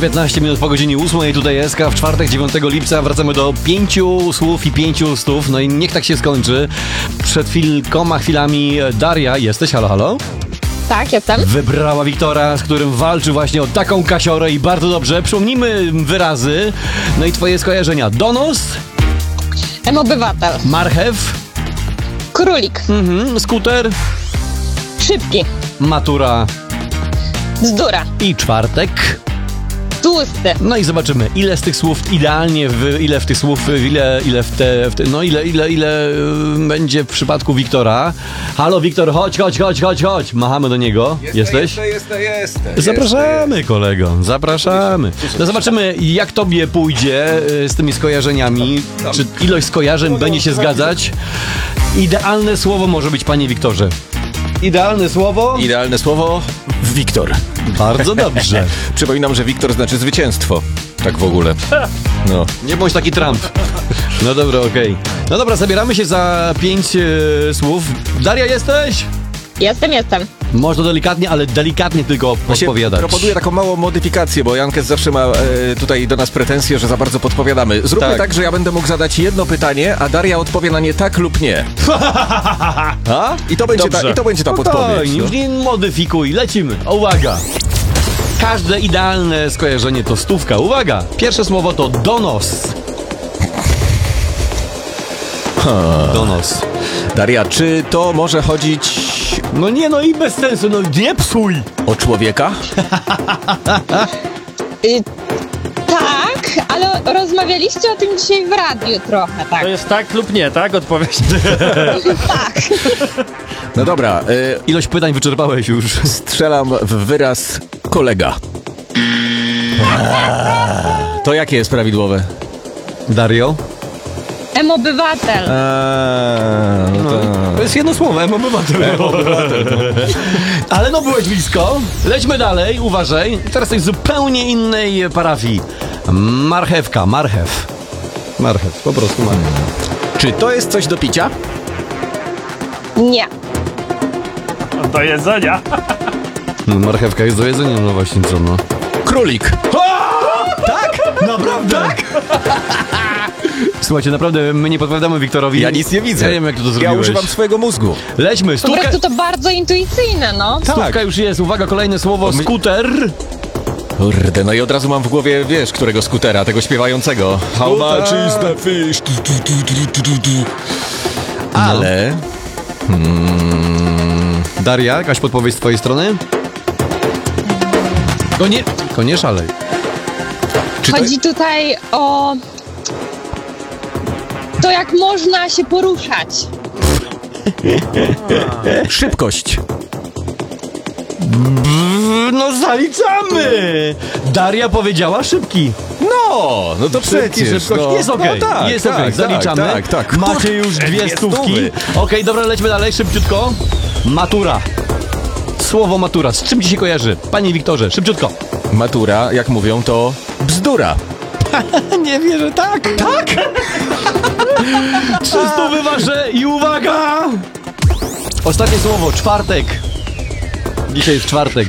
15 minut po godzinie 8. Tutaj SK w czwartek 9 lipca wracamy do 5 słów i 5 stów. No i niech tak się skończy. Przed kilkoma chwilami Daria, jesteś? Halo, halo? Tak, jestem. Wybrała Wiktora, z którym walczy właśnie o taką kasiorę i bardzo dobrze. Przypomnijmy wyrazy. No i twoje skojarzenia. Donos, Obywatel. marchew, Królik. skuter, Szybki. matura Bzdura. i czwartek. Tłusty. No i zobaczymy, ile z tych słów idealnie, ile w tych słów, ile będzie w przypadku Wiktora. Halo Wiktor, chodź. Machamy do niego. Jesteś? Jestem. Zapraszamy, kolego, zapraszamy. No zobaczymy, jak tobie pójdzie z tymi skojarzeniami. Czy ilość skojarzeń będzie się zgadzać? Idealne słowo może być, panie Wiktorze. Idealne słowo? Idealne słowo Wiktor. Bardzo dobrze. Przypominam, że Wiktor znaczy zwycięstwo. Tak w ogóle. No. Nie bądź taki Trump. No dobra, okej. No dobra, zabieramy się za 5 słów. Daria, jesteś? Jestem. Można delikatnie, ale delikatnie tylko podpowiadać. Proponuję taką małą modyfikację, bo Jankes zawsze ma tutaj do nas pretensje, że za bardzo podpowiadamy. Zróbmy tak, że ja będę mógł zadać jedno pytanie, a Daria odpowie na nie tak lub nie. A? I to będzie ta podpowiedź. Już nie modyfikuj, lecimy. Uwaga. Każde idealne skojarzenie to stówka. Uwaga. Pierwsze słowo to donos. Donos. Daria, czy to może chodzić No nie, no i bez sensu, no nie psuj. o człowieka? Tak, ale rozmawialiście o tym dzisiaj w radiu trochę, tak? To jest tak lub nie, tak? Odpowiedź. Tak. No dobra, Ilość pytań wyczerpałeś już. strzelam w wyraz kolega. To jakie jest prawidłowe? Dario? Obywatel. To jest jedno słowo, obywatel. Ale no byłeś blisko. Lećmy dalej, uważaj. Teraz coś z zupełnie innej parafii. Marchewka, marchew. Marchew, po prostu marchew. Czy to jest coś do picia? Nie. Do jedzenia. Marchewka jest do jedzenia, no właśnie co no. Królik. Tak? Naprawdę? Tak? Słuchajcie, naprawdę my nie podpowiadamy Wiktorowi. Ja nic nie widzę. Ja nie wiem, jak ty to Ja zrobiłeś. używam swojego mózgu. Lećmy, Po stówka. prostu to bardzo intuicyjne, no. Stówka już jest, uwaga, kolejne słowo, skuter. Kurde, no i od razu mam w głowie, wiesz, którego skutera, tego śpiewającego. How much is the fish? Ale... Daria, jakaś podpowiedź z twojej strony? Nie szalej. Czy to... Chodzi tutaj o to, jak można się poruszać. Szybkość. No zaliczamy! Daria powiedziała szybki. No to przecież. Szybkość. No. Jest okej, No tak, jest okej, tak, zaliczamy. tak. Macie już dwie stówki. stówy. Okej, dobra, lećmy dalej, szybciutko. Matura. Słowo matura, z czym ci się kojarzy? Panie Wiktorze, szybciutko. Matura, jak mówią, to bzdura. Nie wierzę, tak? Tak? 300 wasze i uwaga! Ostatnie słowo, czwartek. Dzisiaj jest czwartek.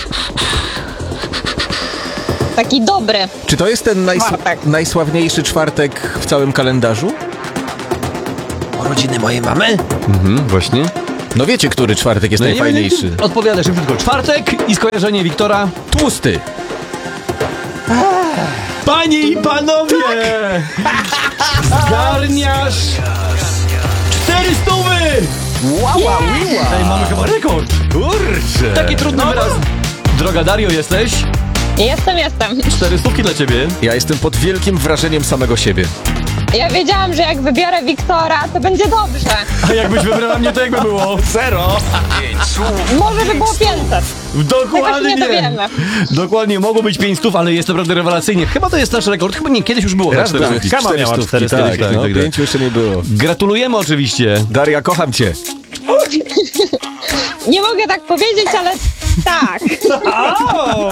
Taki dobry. Czy to jest ten Czwartek. najsławniejszy czwartek w całym kalendarzu? Urodziny mojej mamy? Właśnie. No wiecie, który czwartek jest najfajniejszy. Odpowiadaj szybciutko. Czwartek i skojarzenie Wiktora. Tłusty. Panie i panowie! Zgarniasz 400! Ej, mamy chyba rekord! Kurczę. Taki trudny wyraz. Droga Dario, jesteś? Jestem. 400 dla ciebie. Ja jestem pod wielkim wrażeniem samego siebie. Ja wiedziałam, że jak wybiorę Wiktora, to będzie dobrze. A jakbyś wybrała mnie, to jakby było? Zero! Może by było 500. Jakoś nie dowiemy. Dokładnie, mogło być 500, ale jest naprawdę rewelacyjnie. Chyba to jest nasz rekord. Chyba nie, kiedyś już było. Raz były Kama miała 400, tak, tak, no, tak. 5 jeszcze nie było. Gratulujemy oczywiście. Daria, kocham cię. Nie mogę tak powiedzieć, ale tak.